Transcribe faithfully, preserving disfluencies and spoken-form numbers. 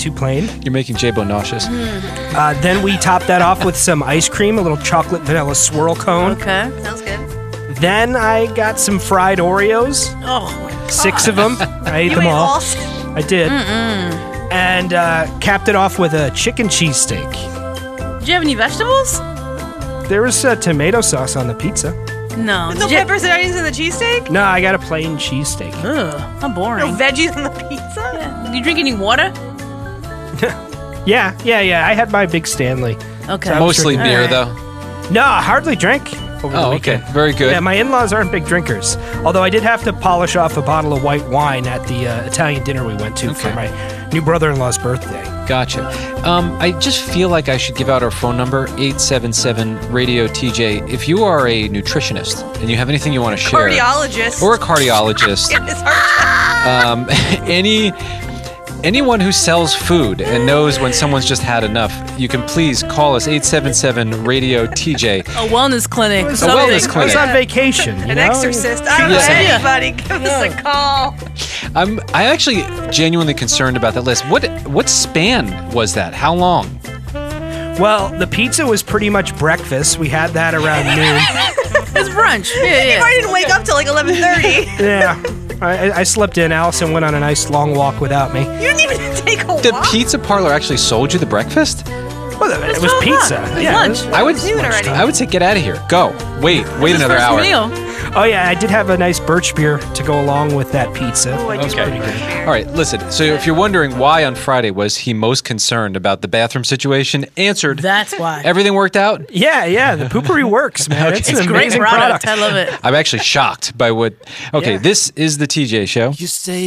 too plain. You're making J-Bo nauseous. Uh, then we top that off with some ice cream, a little chocolate vanilla swirl cone. Okay. Sounds good. Then I got some fried Oreos. Oh, Six of them. I ate You them ate all. all. I did. And uh, capped it off with a chicken cheesesteak. did you have any vegetables? There was uh, tomato sauce on the pizza. No. No Did you- peppers and onions in the cheesesteak? No, I got a plain cheesesteak. Ugh, how boring. No veggies in the pizza? Yeah. Did you drink any water? Yeah, yeah, yeah. I had my big Stanley. Okay. So- Mostly All beer, right. though. No, I hardly drink over the Oh, okay. weekend. Very good. Yeah, my in-laws aren't big drinkers. Although I did have to polish off a bottle of white wine at the uh, Italian dinner we went to for Okay. my new brother-in-law's birthday. Gotcha. Um, I just feel like I should give out our phone number, eight seven seven radio T J. If you are a nutritionist and you have anything you want to share, Cardiologist. or a cardiologist, Get his heart. um, any anyone who sells food and knows when someone's just had enough, you can please call us, eight seven seven radio T J. A wellness clinic. A something. wellness I was clinic. on vacation. You An know? exorcist. I don't know Yeah. anybody. Give us a call. I'm I actually genuinely concerned about that list. What what span was that? How long? Well, the pizza was pretty much breakfast. We had that around noon. It's brunch. Yeah, yeah. I didn't wake up till like eleven thirty. Yeah. I, I slept in. Allison went on a nice long walk without me. You didn't even take a The walk. pizza parlor actually sold you the breakfast? Well, it It's was twelve pizza. o'clock. It's Yeah, lunch. it was- I would Noon already. I would say get out of here. Go. Wait. Wait His another first hour. meal. Oh yeah, I did have a nice birch beer to go along with that pizza. Oh, I do Okay. love birch beer. All right, listen. So if you're wondering why on Friday was he most concerned about the bathroom situation, answered. That's why. Everything worked out? Yeah, yeah, the poopery works, man. It's, It's an a great amazing product. product. I love it. I'm actually shocked by what. Okay, Yeah. this is the T J Show. You say